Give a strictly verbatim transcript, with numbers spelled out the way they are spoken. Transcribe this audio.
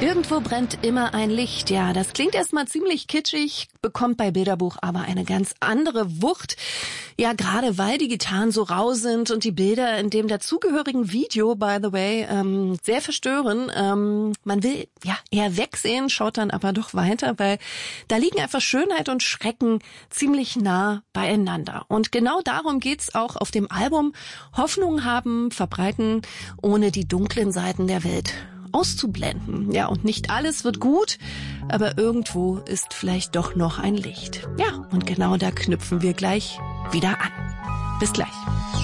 Irgendwo brennt immer ein Licht. Ja, das klingt erstmal ziemlich kitschig, bekommt bei Bilderbuch aber eine ganz andere Wucht. Ja, gerade weil die Gitarren so rau sind und die Bilder in dem dazugehörigen Video, by the way, ähm, sehr verstören. Ähm, man will ja eher wegsehen, schaut dann aber doch weiter, weil da liegen einfach Schönheit und Schrecken ziemlich nah beieinander. Und genau darum geht's auch auf dem Album. Hoffnung haben, verbreiten, ohne die dunklen Seiten der Welt auszublenden. Ja, und nicht alles wird gut, aber irgendwo ist vielleicht doch noch ein Licht. Ja, und genau da knüpfen wir gleich wieder an. Bis gleich.